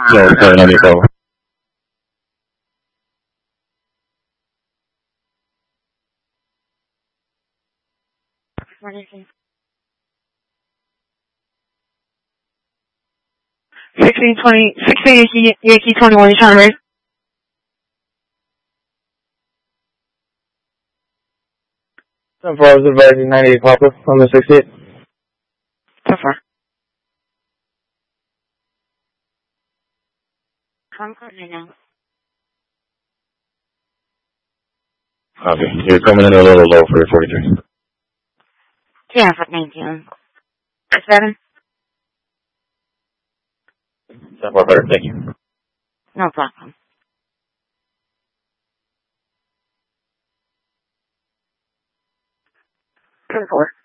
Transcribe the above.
No, sorry, not your call. What is it? 16 Yankee 21, you trying to raise? So far, I was advising 98 Papa on the 68. So far. Concord right now. Okay, you're coming in a little low for your 43. Yeah, for 19. 7? That far better, thank you. No problem. 4.